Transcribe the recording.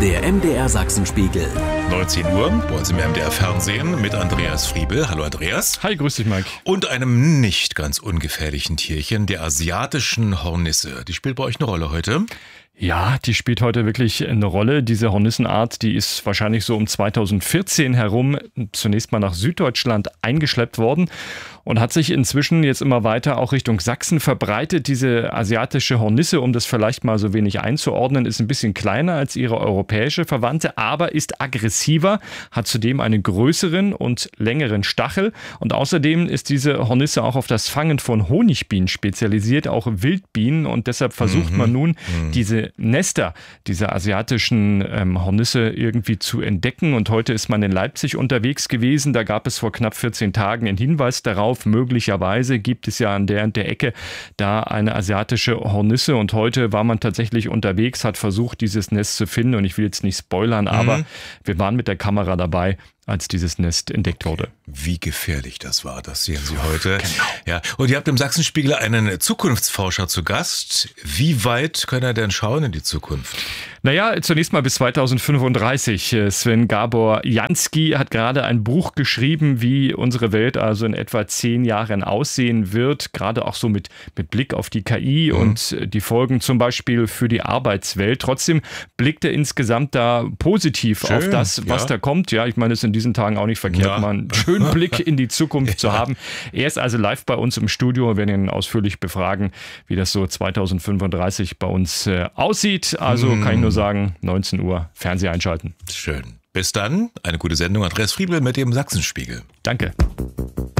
Der MDR Sachsenspiegel. 19 Uhr bei uns im MDR Fernsehen mit Andreas Friebel. Hallo Andreas. Hi, grüß dich Mike. Und einem nicht ganz ungefährlichen Tierchen, der asiatischen Hornisse. Die spielt bei euch eine Rolle heute? Ja, die spielt heute wirklich eine Rolle. Diese Hornissenart, die ist wahrscheinlich so um 2014 herum zunächst mal nach Süddeutschland eingeschleppt worden und hat sich inzwischen jetzt immer weiter auch Richtung Sachsen verbreitet. Diese asiatische Hornisse, um das vielleicht mal so wenig einzuordnen, ist ein bisschen kleiner als ihre europäische Verwandte, aber ist aggressiver, hat zudem einen größeren und längeren Stachel. Und außerdem ist diese Hornisse auch auf das Fangen von Honigbienen spezialisiert, auch Wildbienen. Und deshalb versucht man nun, diese Nester dieser asiatischen Hornisse irgendwie zu entdecken. Und heute ist man in Leipzig unterwegs gewesen. Da gab es vor knapp 14 Tagen einen Hinweis darauf, möglicherweise gibt es ja an der und der Ecke da eine asiatische Hornisse. Und heute war man tatsächlich unterwegs, hat versucht, dieses Nest zu finden. Und ich will jetzt nicht spoilern, aber wir waren mit der Kamera dabei, als dieses Nest entdeckt wurde. Wie gefährlich das war, das sehen Sie heute. Genau. Ja. Und ihr habt im Sachsenspiegel einen Zukunftsforscher zu Gast. Wie weit kann er denn schauen in die Zukunft? Naja, zunächst mal bis 2035. Sven Gabor Jansky hat gerade ein Buch geschrieben, wie unsere Welt also in etwa 10 Jahren aussehen wird. Gerade auch so mit Blick auf die KI und die Folgen zum Beispiel für die Arbeitswelt. Trotzdem blickt er insgesamt da positiv auf das, was da kommt. Ja, ich meine, es ist in diesen Tagen auch nicht verkehrt, mal einen schönen Blick in die Zukunft zu haben. Er ist also live bei uns im Studio. Wir werden ihn ausführlich befragen, wie das so 2035 bei uns aussieht. Also kann ich nur sagen, 19 Uhr Fernseher einschalten. Schön. Bis dann. Eine gute Sendung. Andreas Friebel mit dem Sachsenspiegel. Danke.